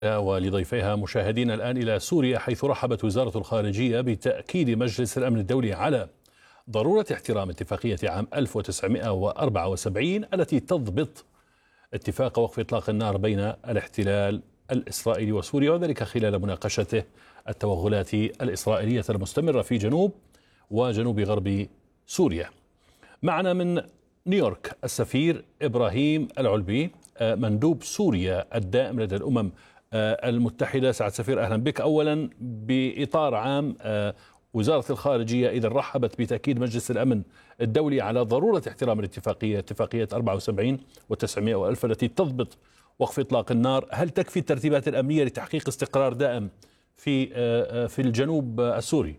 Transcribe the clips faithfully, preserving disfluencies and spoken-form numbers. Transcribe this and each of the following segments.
ولضيفيها مشاهدين الآن إلى سوريا، حيث رحبت وزارة الخارجية بتأكيد مجلس الأمن الدولي على ضرورة احترام اتفاقية عام ألف وتسعمئة وأربعة وسبعين التي تضبط اتفاق وقف إطلاق النار بين الاحتلال الإسرائيلي وسوريا، وذلك خلال مناقشته التوغلات الإسرائيلية المستمرة في جنوب وجنوب غرب سوريا. معنا من نيويورك السفير إبراهيم العلبي، مندوب سوريا الدائم لدى الأمم المتحدة. سعادة السفير، أهلا بك. أولا، بإطار عام، وزارة الخارجية إذا رحبت بتأكيد مجلس الأمن الدولي على ضرورة احترام الاتفاقية اتفاقية أربعة وسبعين وتسعمئة وألف التي تضبط وقف إطلاق النار. هل تكفي الترتيبات الأمنية لتحقيق استقرار دائم في في الجنوب السوري؟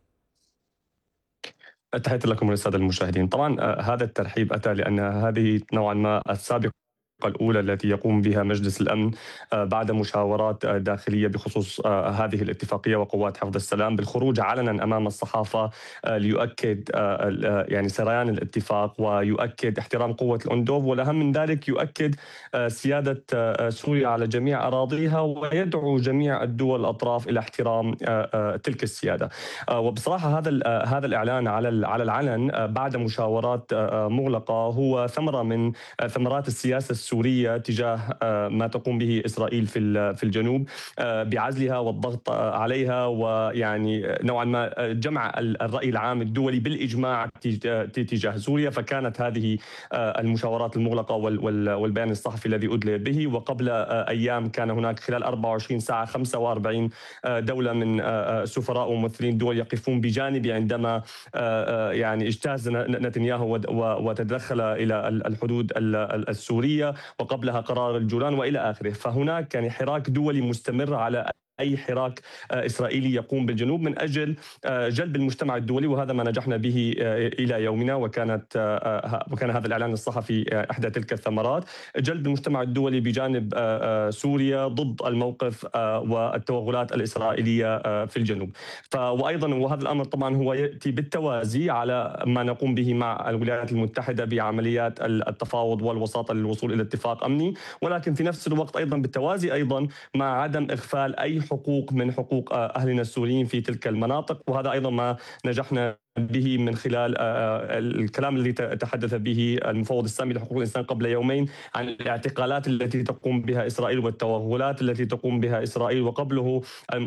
تحياتي لكم وللسادة المشاهدين. طبعا هذا الترحيب أتى لأن هذه نوعا ما السابقة الأولى التي يقوم بها مجلس الأمن بعد مشاورات داخلية بخصوص هذه الاتفاقية وقوات حفظ السلام بالخروج علنا أمام الصحافة ليؤكد يعني سريان الاتفاق ويؤكد احترام قوة الأندوف، والأهم من ذلك يؤكد سيادة سوريا على جميع أراضيها ويدعو جميع الدول الأطراف إلى احترام تلك السيادة. وبصراحة هذا هذا الإعلان على على العلن بعد مشاورات مغلقة هو ثمرة من ثمرات السياسة السورية تجاه ما تقوم به إسرائيل في في الجنوب بعزلها والضغط عليها، ويعني نوعا ما جمع الرأي العام الدولي بالإجماع تجاه سوريا. فكانت هذه المشاورات المغلقة والبيان الصحفي الذي أدلي به، وقبل أيام كان هناك خلال أربعة وعشرين ساعة خمسة وأربعين دولة من سفراء وممثلين دول يقفون بجانبي عندما يعني اجتاز نتنياهو وتدخل إلى الحدود السورية، وقبلها قرار الجولان وإلى آخره. فهناك يعني حراك دولي مستمر على أي حراك إسرائيلي يقوم بالجنوب من أجل جلب المجتمع الدولي، وهذا ما نجحنا به إلى يومنا. وكانت وكان هذا الإعلان الصحفي إحدى تلك الثمرات، جلب المجتمع الدولي بجانب سوريا ضد الموقف والتوغلات الإسرائيلية في الجنوب. وأيضا وهذا الأمر طبعا هو يأتي بالتوازي على ما نقوم به مع الولايات المتحدة بعمليات التفاوض والوساطة للوصول إلى اتفاق أمني، ولكن في نفس الوقت أيضا بالتوازي أيضا مع عدم إغفال أي حقوق من حقوق أهلنا السوريين في تلك المناطق. وهذا أيضا ما نجحنا به من خلال الكلام الذي تحدث به المفوض السامي لحقوق الإنسان قبل يومين عن الاعتقالات التي تقوم بها إسرائيل والتوغلات التي تقوم بها إسرائيل، وقبله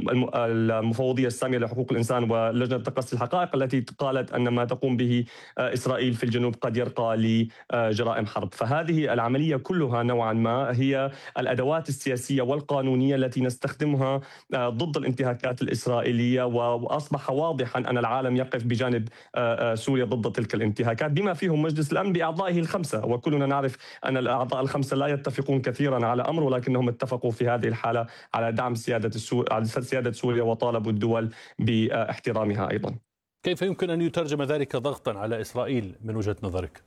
المفوضية السامية لحقوق الإنسان ولجنة تقصي الحقائق التي قالت أن ما تقوم به إسرائيل في الجنوب قد يرقى لجرائم حرب. فهذه العملية كلها نوعا ما هي الأدوات السياسية والقانونية التي نستخدمها ضد الانتهاكات الإسرائيلية، وأصبح واضحا أن العالم يقف بجانب سوريا ضد تلك الانتهاكات بما فيهم مجلس الأمن بأعضائه الخمسة. وكلنا نعرف أن الأعضاء الخمسة لا يتفقون كثيرا على أمر، ولكنهم اتفقوا في هذه الحالة على دعم سيادة السور... سيادة سوريا وطالبوا الدول باحترامها أيضا. كيف يمكن أن يترجم ذلك ضغطا على إسرائيل من وجهة نظرك؟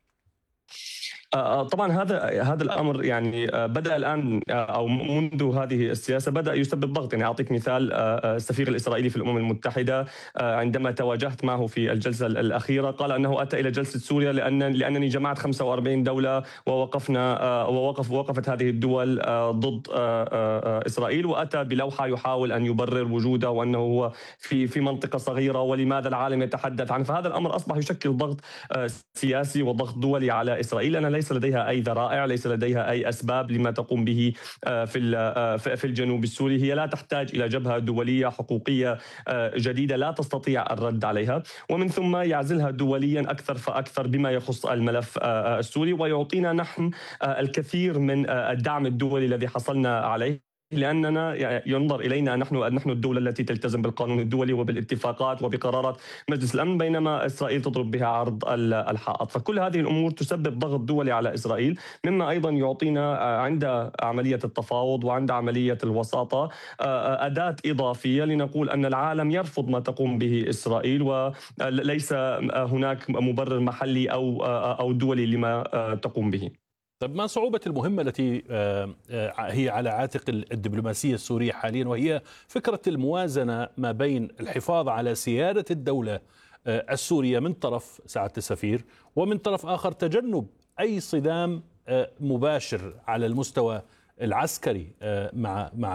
طبعا هذا هذا الامر يعني بدا الان او منذ هذه السياسه بدا يسبب ضغط. يعني اعطيك مثال، السفير الاسرائيلي في الامم المتحده عندما تواجهت معه في الجلسه الاخيره قال انه اتى الى جلسه سوريا لان لانني جمعت خمسة وأربعين دوله ووقفنا ووقف وقفت هذه الدول ضد اسرائيل، واتى بلوحه يحاول ان يبرر وجوده وانه هو في في منطقه صغيره ولماذا العالم يتحدث عنه. فهذا الامر اصبح يشكل ضغط سياسي وضغط دولي على اسرائيل، لان ليس لديها أي ذرائع، ليس لديها أي أسباب لما تقوم به في في الجنوب السوري. هي لا تحتاج إلى جبهة دولية حقوقية جديدة لا تستطيع الرد عليها، ومن ثم يعزلها دوليا أكثر فأكثر بما يخص الملف السوري، ويعطينا نحن الكثير من الدعم الدولي الذي حصلنا عليه، لأننا ينظر إلينا نحن نحن الدولة التي تلتزم بالقانون الدولي وبالاتفاقات وبقرارات مجلس الأمن، بينما إسرائيل تضرب بها عرض الحائط. فكل هذه الأمور تسبب ضغط دولي على إسرائيل، مما أيضا يعطينا عند عملية التفاوض وعند عملية الوساطة أداة إضافية لنقول أن العالم يرفض ما تقوم به إسرائيل، وليس هناك مبرر محلي أو أو دولي لما تقوم به. طيب، ما صعوبة المهمة التي هي على عاتق الدبلوماسية السورية حاليا، وهي فكرة الموازنة ما بين الحفاظ على سيادة الدولة السورية من طرف سعادة السفير، ومن طرف آخر تجنب أي صدام مباشر على المستوى العسكري مع مع